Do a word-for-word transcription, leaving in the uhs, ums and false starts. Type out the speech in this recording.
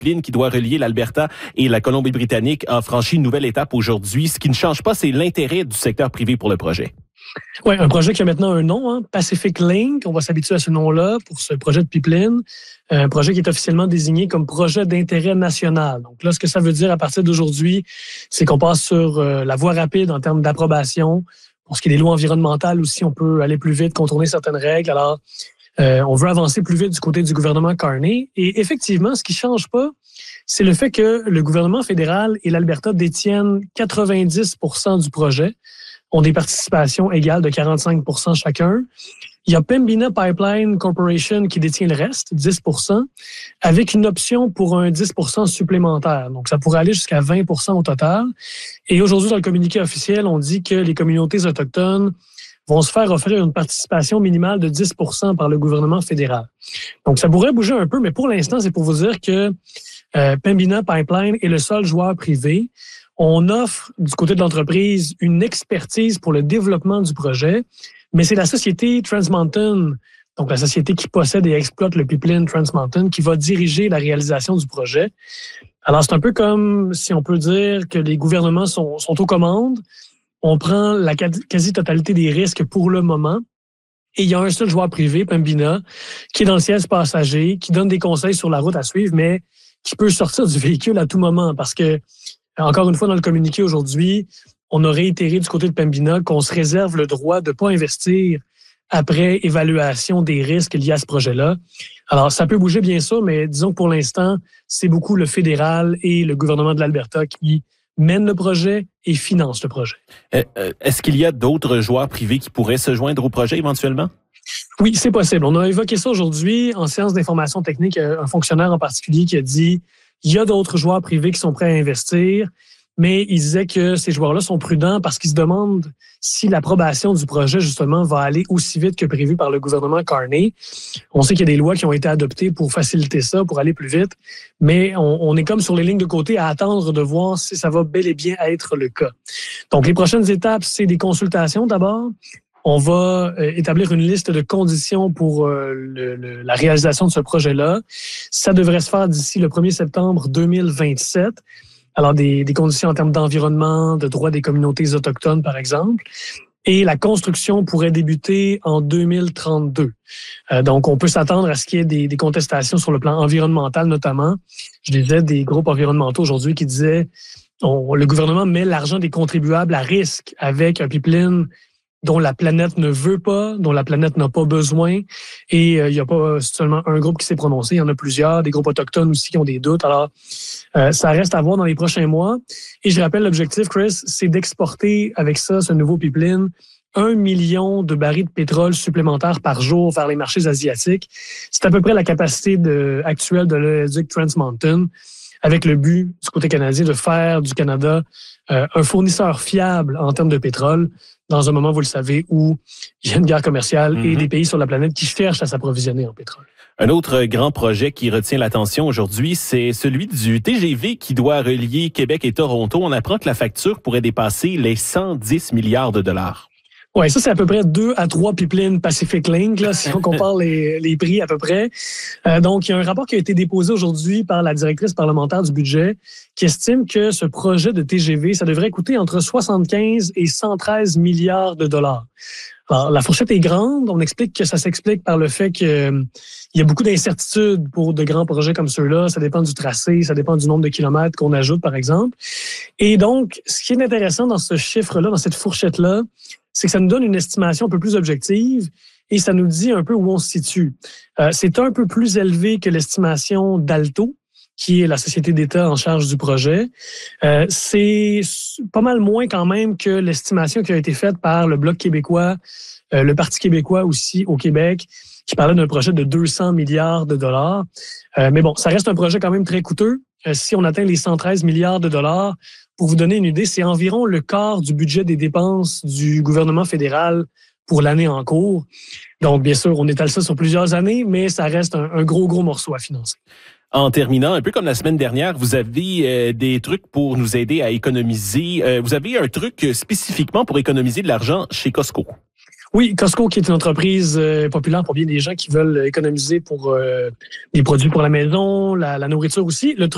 pipeline qui doit relier l'Alberta et la Colombie-Britannique a franchi une nouvelle étape aujourd'hui. Ce qui ne change pas, c'est l'intérêt du secteur privé pour le projet. Oui, un projet qui a maintenant un nom, hein, Pacific Link. On va s'habituer à ce nom-là pour ce projet de pipeline. Un projet qui est officiellement désigné comme projet d'intérêt national. Donc là, ce que ça veut dire à partir d'aujourd'hui, c'est qu'on passe sur euh, la voie rapide en termes d'approbation. Pour ce qui est des lois environnementales aussi, on peut aller plus vite, contourner certaines règles. Alors, euh, on veut avancer plus vite du côté du gouvernement Carney. Et effectivement, ce qui change pas, c'est le fait que le gouvernement fédéral et l'Alberta détiennent quatre-vingt-dix pour cent du projet, ont des participations égales de quarante-cinq pour cent chacun. Il y a Pembina Pipeline Corporation qui détient le reste, dix pour cent, avec une option pour un dix pour cent supplémentaire. Donc, ça pourrait aller jusqu'à vingt pour cent au total. Et aujourd'hui, dans le communiqué officiel, on dit que les communautés autochtones vont se faire offrir une participation minimale de dix pour cent par le gouvernement fédéral. Donc, ça pourrait bouger un peu, mais pour l'instant, c'est pour vous dire que euh, Pembina Pipeline est le seul joueur privé. On offre du côté de l'entreprise une expertise pour le développement du projet, mais c'est la société Trans Mountain, donc la société qui possède et exploite le pipeline Trans Mountain, qui va diriger la réalisation du projet. Alors, c'est un peu comme si on peut dire que les gouvernements sont, sont aux commandes. On prend la quasi-totalité des risques pour le moment. Et il y a un seul joueur privé, Pembina, qui est dans le siège passager, qui donne des conseils sur la route à suivre, mais qui peut sortir du véhicule à tout moment parce que encore une fois, dans le communiqué aujourd'hui, on a réitéré du côté de Pembina qu'on se réserve le droit de ne pas investir après évaluation des risques liés à ce projet-là. Alors, ça peut bouger bien sûr, mais disons que pour l'instant, c'est beaucoup le fédéral et le gouvernement de l'Alberta qui mènent le projet et financent le projet. Est-ce qu'il y a d'autres joueurs privés qui pourraient se joindre au projet éventuellement? Oui, c'est possible. On a évoqué ça aujourd'hui en séance d'information technique. Un fonctionnaire en particulier qui a dit il y a d'autres joueurs privés qui sont prêts à investir, mais il disait que ces joueurs-là sont prudents parce qu'ils se demandent si l'approbation du projet, justement, va aller aussi vite que prévu par le gouvernement Carney. On sait qu'il y a des lois qui ont été adoptées pour faciliter ça, pour aller plus vite, mais on, on est comme sur les lignes de côté à attendre de voir si ça va bel et bien être le cas. Donc, les prochaines étapes, c'est des consultations d'abord. On va euh, établir une liste de conditions pour euh, le, le, la réalisation de ce projet-là. Ça devrait se faire d'ici le premier septembre deux mille vingt-sept. Alors, des, des conditions en termes d'environnement, de droits des communautés autochtones, par exemple. Et la construction pourrait débuter en deux mille trente-deux. Euh, donc, on peut s'attendre à ce qu'il y ait des, des contestations sur le plan environnemental, notamment. Je disais des groupes environnementaux aujourd'hui qui disaient on, le gouvernement met l'argent des contribuables à risque avec un pipeline dont la planète ne veut pas, dont la planète n'a pas besoin. Et euh, il n'y a pas seulement un groupe qui s'est prononcé, il y en a plusieurs, des groupes autochtones aussi qui ont des doutes. Alors, euh, ça reste à voir dans les prochains mois. Et je rappelle, l'objectif, Chris, c'est d'exporter avec ça, ce nouveau pipeline, un million de barils de pétrole supplémentaires par jour vers les marchés asiatiques. C'est à peu près la capacité de, actuelle de l'oléoduc Trans Mountain, avec le but, du côté canadien, de faire du Canada euh, un fournisseur fiable en termes de pétrole, dans un moment, vous le savez, où il y a une guerre commerciale mm-hmm. et des pays sur la planète qui cherchent à s'approvisionner en pétrole. Un autre grand projet qui retient l'attention aujourd'hui, c'est celui du T G V qui doit relier Québec et Toronto. On apprend que la facture pourrait dépasser les cent dix milliards de dollars. Oui, ça, c'est à peu près deux à trois pipelines Pacific Link, là, si on compare les, les prix à peu près. Euh, donc, il y a un rapport qui a été déposé aujourd'hui par la directrice parlementaire du budget qui estime que ce projet de T G V, ça devrait coûter entre soixante-quinze et cent treize milliards de dollars. Alors, la fourchette est grande. On explique que ça s'explique par le fait qu'il euh, y a beaucoup d'incertitudes pour de grands projets comme ceux-là. Ça dépend du tracé, ça dépend du nombre de kilomètres qu'on ajoute, par exemple. Et donc, ce qui est intéressant dans ce chiffre-là, dans cette fourchette-là, c'est que ça nous donne une estimation un peu plus objective et ça nous dit un peu où on se situe. Euh, c'est un peu plus élevé que l'estimation d'Alto, qui est la société d'État en charge du projet. Euh, c'est pas mal moins quand même que l'estimation qui a été faite par le Bloc québécois, euh, le Parti québécois aussi au Québec, qui parlait d'un projet de deux cents milliards de dollars. Euh, mais bon, ça reste un projet quand même très coûteux. Euh, si on atteint les cent treize milliards de dollars, pour vous donner une idée, c'est environ le quart du budget des dépenses du gouvernement fédéral pour l'année en cours. Donc, bien sûr, on étale ça sur plusieurs années, mais ça reste un, un gros, gros morceau à financer. En terminant, un peu comme la semaine dernière, vous avez euh, des trucs pour nous aider à économiser. Euh, vous avez un truc spécifiquement pour économiser de l'argent chez Costco. Oui, Costco, qui est une entreprise euh, populaire pour bien des gens qui veulent économiser pour euh, des produits pour la maison, la, la nourriture aussi. Le truc